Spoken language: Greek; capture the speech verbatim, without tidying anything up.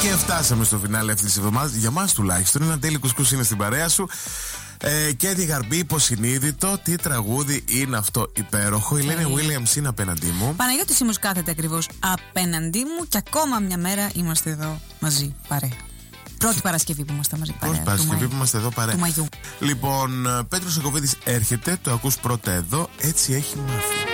Και φτάσαμε στο φινάλε αυτή τη εβδομάδα. Για μας τουλάχιστον. Είναι Αντέλη Κουσκούς είναι στην παρέα σου. Ε, και τη Γαρμπή, υποσυνείδητο. Τι τραγούδι είναι αυτό υπέροχο. Η Λένε Williams είναι απέναντί μου. Παναγιώτης Σίμος κάθεται ακριβώς απέναντί μου. Και ακόμα μια μέρα είμαστε εδώ μαζί παρέα. Πρώτη Παρασκευή που είμαστε μαζί παρέα. Πρώτη Παρασκευή που είμαστε εδώ παρέα. Του Μαγιού. Λοιπόν, Πέτρος Ιακωβίδης έρχεται. Το ακούς πρώτα εδώ. Έτσι έχει μάθει.